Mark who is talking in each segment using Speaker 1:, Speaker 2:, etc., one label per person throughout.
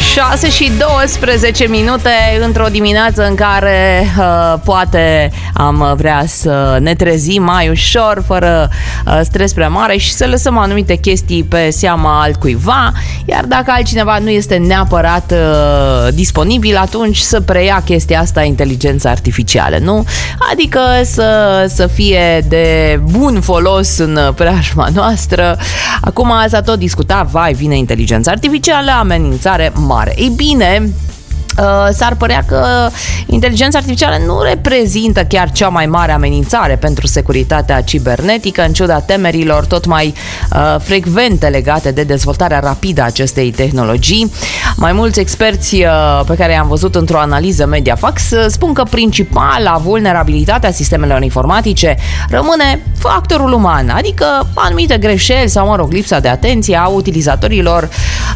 Speaker 1: 6:12 într-o dimineață în care poate am vrea să ne trezim mai ușor, fără stres prea mare și să lăsăm anumite chestii pe seama altcuiva, iar dacă altcineva nu este neapărat disponibil, atunci să preia chestia asta inteligența artificială, nu? Adică să fie de bun folos în preajma noastră. Acum s-a tot discutat, vai, vine inteligența artificială, amenințare mare. Ei bine, s-ar părea că inteligența artificială nu reprezintă chiar cea mai mare amenințare pentru securitatea cibernetică, în ciuda temerilor tot mai frecvente legate de dezvoltarea rapidă a acestei tehnologii. Mai mulți experți pe care i-am văzut într-o analiză Mediafax spun că principala vulnerabilitate a sistemelor informatice rămâne factorul uman, adică anumite greșeli sau, lipsa de atenție a utilizatorilor,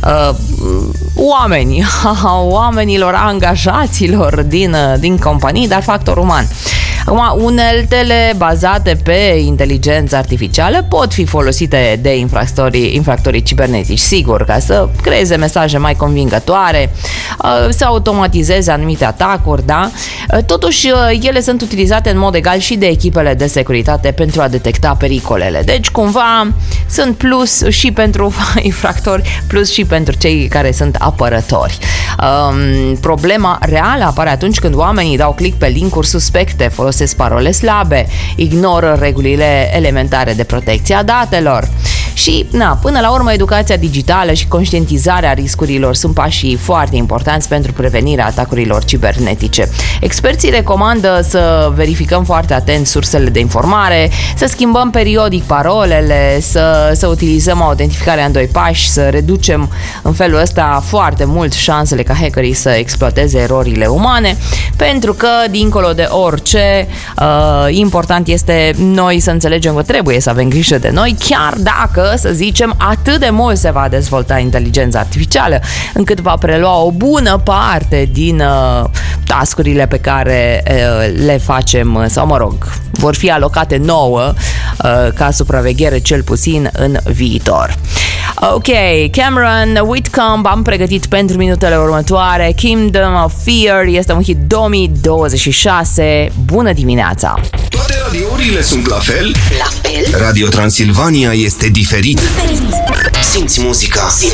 Speaker 1: oamenilor, angajaților din companii, dar factor uman. Acum, uneltele bazate pe inteligență artificială pot fi folosite de infractorii cibernetici, sigur, ca să creeze mesaje mai convingătoare, să automatizeze anumite atacuri, da? Totuși, ele sunt utilizate în mod egal și de echipele de securitate pentru a detecta pericolele. Deci, cumva, sunt plus și pentru infractori, plus și pentru cei care sunt apărători. Problema reală apare atunci când oamenii dau click pe linkuri suspecte, folosesc parole slabe, ignoră regulile elementare de protecție a datelor. Și, până la urmă, educația digitală și conștientizarea riscurilor sunt pașii foarte importanți pentru prevenirea atacurilor cibernetice. Experții recomandă să verificăm foarte atent sursele de informare, să schimbăm periodic parolele, să utilizăm autentificarea în 2 pași, să reducem în felul ăsta foarte mult șansele ca hackerii să exploateze erorile umane, pentru că, dincolo de orice, important este noi să înțelegem că trebuie să avem grijă de noi, chiar dacă, să zicem, atât de mult se va dezvolta inteligența artificială, încât va prelua o bună parte din tascurile pe care le facem, sau vor fi alocate nouă ca supraveghere, cel puțin în viitor. Ok, Cameron Whitcomb am pregătit pentru minutele următoare. Kingdom of Fear este un hit 2026. Bună dimineața!
Speaker 2: Toate radiourile sunt la fel? La fel? Radio Transilvania este diferit. Simți muzica.